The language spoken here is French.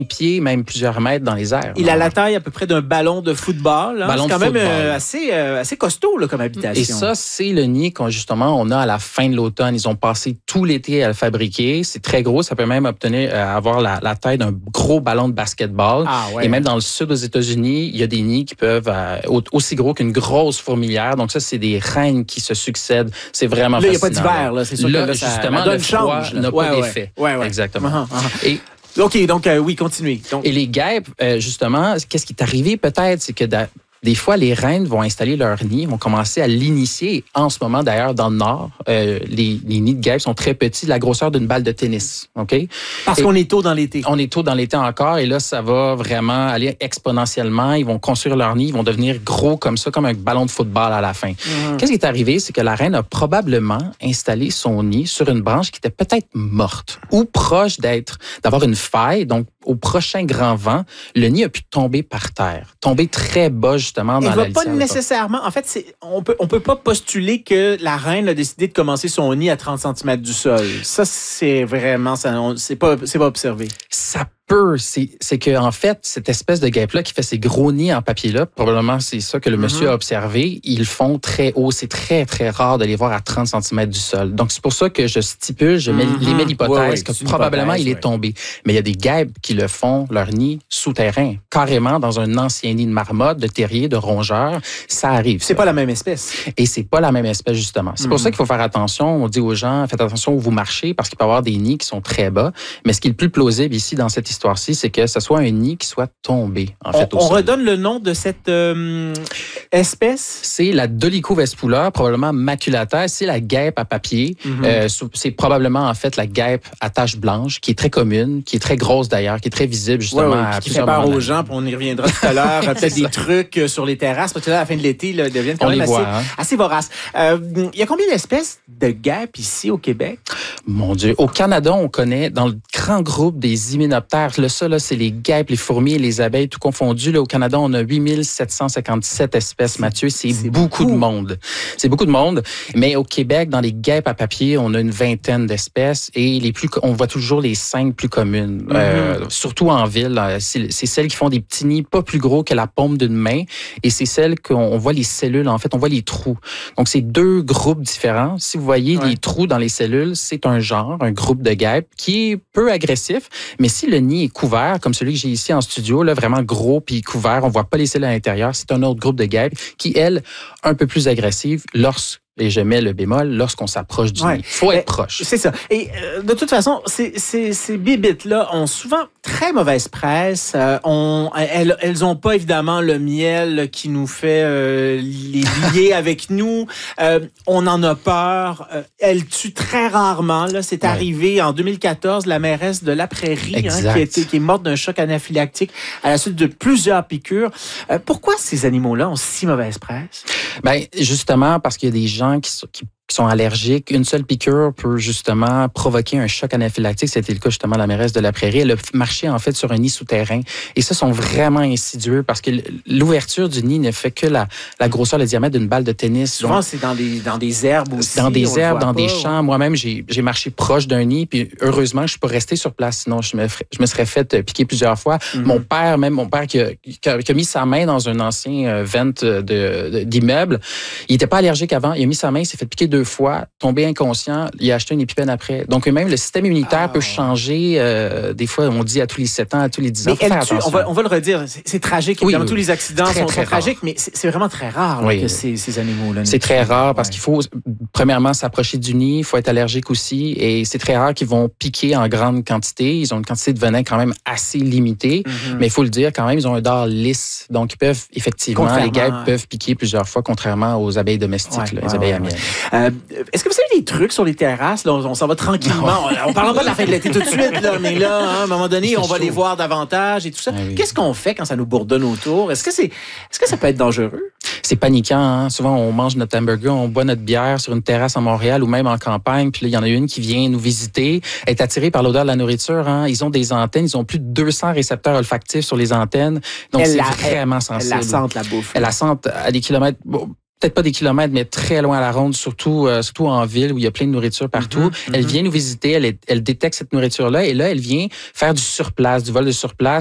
pieds, même plusieurs mètres dans les airs. Il a la taille à peu près d'un ballon de football. Hein? Ballon c'est quand de même football. assez costaud là, comme habitation. Et ça, c'est le nid qu'on justement on a à la fin de l'automne. Ils ont passé tout l'été à le fabriquer. C'est très gros. Ça peut même avoir la taille d'un gros ballon de basketball. Ah, ouais. Et même dans le sud aux États-Unis, il y a des nids qui peuvent aussi gros qu'une grosse fourmilière. Donc ça, c'est des reines qui se succèdent. C'est vraiment là, fascinant. Il n'y a pas d'hiver. Là. C'est sûr là, que là, justement, le froid n'a pas d'effet. Ouais. Exactement. Et OK, donc oui, continuez. Donc... Et les guêpes, justement, qu'est-ce qui est arrivé peut-être, c'est que des fois, les reines vont installer leur nid, vont commencer à l'initier. En ce moment, d'ailleurs, dans le Nord, les nids de guêpes sont très petits, de la grosseur d'une balle de tennis. OK? Parce qu'on est tôt dans l'été. On est tôt dans l'été encore, et là, ça va vraiment aller exponentiellement. Ils vont construire leur nid, ils vont devenir gros comme ça, comme un ballon de football à la fin. Qu'est-ce qui est arrivé? C'est que la reine a probablement installé son nid sur une branche qui était peut-être morte ou proche d'avoir une faille. Donc, au prochain grand vent, le nid a pu tomber par terre, tomber très bas, justement, dans la litière. Pas nécessairement. En fait, on peut pas postuler que la reine a décidé de commencer son nid à 30 cm du sol. Ça, c'est vraiment... c'est pas observé. Ça peut. C'est que en fait, cette espèce de guêpe-là qui fait ces gros nids en papier-là, probablement c'est ça que le monsieur a observé, ils font très haut. C'est très, très rare de les voir à 30 cm du sol. Donc, c'est pour ça que je stipule, je mets l'hypothèse que probablement il est tombé. Mais il y a des guêpes qui le font, leur nid souterrain, carrément dans un ancien nid de marmotte, de terrier, de rongeur. Ça arrive. C'est pas la même espèce. Et c'est pas la même espèce, justement. C'est pour ça qu'il faut faire attention. On dit aux gens, faites attention où vous marchez, parce qu'il peut y avoir des nids qui sont très bas. Mais ce qui est le plus plausible ici, dans cette histoire-ci, c'est que ce soit un nid qui soit tombé, en fait, au sol. On redonne le nom de cette espèce? C'est la Dolichowespulla, probablement maculata. C'est la guêpe à papier. C'est probablement, en fait, la guêpe à taches blanches, qui est très commune, qui est très grosse d'ailleurs, qui est très visible, justement, à qui fait peur aux gens, puis on y reviendra tout à l'heure. Peut-être des trucs sur les terrasses, parce que là, à la fin de l'été, là, ils deviennent quand même assez voraces. Il y a combien d'espèces de guêpes ici au Québec? Mon Dieu. Au Canada, on connaît, dans le grand groupe des hyménoptères, ça, là, c'est les guêpes, les fourmis et les abeilles, tout confondu. Là, au Canada, on a 8757 espèces, Mathieu. C'est beaucoup de monde. C'est beaucoup de monde. Mais au Québec, dans les guêpes à papier, on a une vingtaine d'espèces et on voit toujours les 5 plus communes. Surtout en ville, c'est celles qui font des petits nids pas plus gros que la paume d'une main et c'est celles qu'on voit les cellules, en fait, on voit les trous. Donc, c'est 2 groupes différents. Si vous voyez les trous dans les cellules, c'est un genre, un groupe de guêpes qui est peu agressif, mais si le nid est couvert, comme celui que j'ai ici en studio, là, vraiment gros puis couvert, on voit pas les cellules à l'intérieur, c'est un autre groupe de guêpes qui, elles, un peu plus agressives et je mets le bémol, lorsqu'on s'approche du nid. Il faut être proche. C'est ça. Et de toute façon, ces bibites-là ont souvent très mauvaise presse. Elles ont pas, évidemment, le miel qui nous fait les lier avec nous. On en a peur. Elles tuent très rarement. Là, c'est arrivé en 2014, la mairesse de La Prairie, qui est morte d'un choc anaphylactique à la suite de plusieurs piqûres. Pourquoi ces animaux-là ont si mauvaise presse? Ben, justement, parce qu'il y a des gens qui sont allergiques. Une seule piqûre peut justement provoquer un choc anaphylactique. C'était le cas justement de la mairesse de La Prairie. Elle a marché en fait sur un nid souterrain. Et ça, sont vraiment insidieux parce que l'ouverture du nid ne fait que la grosseur, le diamètre d'une balle de tennis. Souvent, donc, c'est dans des herbes aussi. Dans des herbes, dans des champs. Moi-même, j'ai marché proche d'un nid. Puis heureusement, je suis pas resté sur place. Sinon, je me serais fait piquer plusieurs fois. Mon père qui a mis sa main dans un ancien vente d'immeuble, il était pas allergique avant. Il a mis sa main, il s'est fait piquer 2 fois, tombé inconscient, il a acheté une épipène après. Donc, même le système immunitaire peut changer. Des fois, on dit à tous les 7 ans, à tous les 10 ans. Mais on va le redire, c'est tragique. Évidemment, tous les accidents sont tragiques, mais c'est vraiment très rare que ces animaux-là. C'est très rare parce qu'il faut, premièrement, s'approcher du nid. Il faut être allergique aussi. Et c'est très rare qu'ils vont piquer en grande quantité. Ils ont une quantité de venin quand même assez limitée. Mais il faut le dire, quand même, ils ont un dard lisse. Donc, ils peuvent, effectivement, les guêpes peuvent piquer plusieurs fois, contrairement aux abeilles domestiques, les abeilles à miel. Est-ce que vous avez des trucs sur les terrasses? Là, on s'en va tranquillement. On ne parlera pas de la fin de l'été tout de suite, là, mais là, à un moment donné, on va les voir davantage et tout ça. Qu'est-ce qu'on fait quand ça nous bourdonne autour? Est-ce que ça peut être dangereux? C'est paniquant. Hein? Souvent, on mange notre hamburger, on boit notre bière sur une terrasse à Montréal ou même en campagne. Puis là, il y en a une qui vient nous visiter, est attirée par l'odeur de la nourriture. Hein? Ils ont des antennes, ils ont plus de 200 récepteurs olfactifs sur les antennes. Donc, c'est vraiment sensible. Elle la sente, la bouffe. Elle la sente à des kilomètres. peut-être pas des kilomètres, mais très loin à la ronde, surtout en ville où il y a plein de nourriture partout. Elle vient nous visiter, elle détecte cette nourriture-là et là, elle vient faire du surplace, du vol de surplace.